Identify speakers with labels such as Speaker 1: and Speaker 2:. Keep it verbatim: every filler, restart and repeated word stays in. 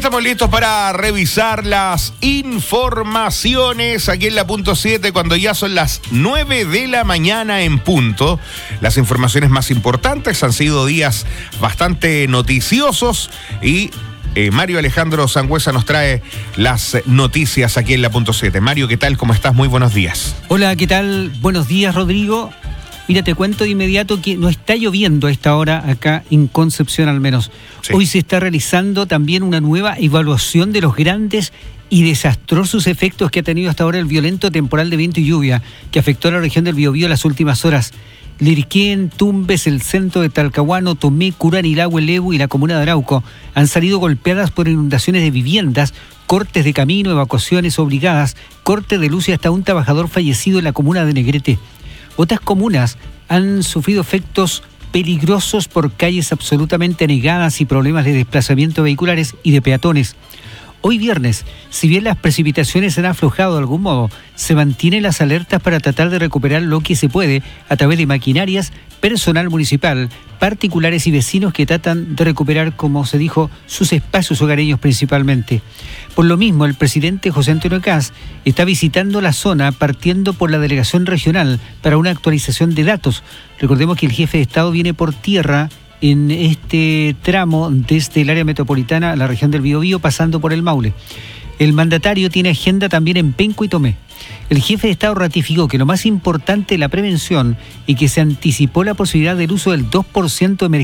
Speaker 1: estamos listos para revisar las informaciones aquí en la punto siete cuando ya son las nueve de la mañana en punto. Las informaciones más importantes han sido días bastante noticiosos y eh, Mario Alejandro Sangüesa nos trae las noticias aquí en la punto siete. Mario, ¿qué tal? ¿Cómo estás? Muy buenos días.
Speaker 2: Hola, ¿qué tal? Buenos días, Rodrigo. Mira, te cuento de inmediato que no está lloviendo a esta hora acá en Concepción al menos. Sí. Hoy se está realizando también una nueva evaluación de los grandes y desastrosos efectos que ha tenido hasta ahora el violento temporal de viento y lluvia que afectó a la región del Biobío en las últimas horas. Liriquén, Tumbes, el centro de Talcahuano, Tomé, Curanilahue, Lebu y la comuna de Arauco han salido golpeadas por inundaciones de viviendas, cortes de camino, evacuaciones obligadas, corte de luz y hasta un trabajador fallecido en la comuna de Negrete. Otras comunas han sufrido efectos peligrosos por calles absolutamente anegadas y problemas de desplazamiento vehiculares y de peatones. Hoy viernes, si bien las precipitaciones han aflojado de algún modo, se mantienen las alertas para tratar de recuperar lo que se puede a través de maquinarias, personal municipal, particulares y vecinos que tratan de recuperar, como se dijo, sus espacios hogareños principalmente. Por lo mismo, el presidente José Antonio Kast está visitando la zona partiendo por la delegación regional para una actualización de datos. Recordemos que el jefe de Estado viene por tierra en este tramo desde el área metropolitana a la región del Biobío, pasando por el Maule. El mandatario tiene agenda también en Penco y Tomé. El jefe de Estado ratificó que lo más importante es la prevención y que se anticipó la posibilidad del uso del dos por ciento emergencial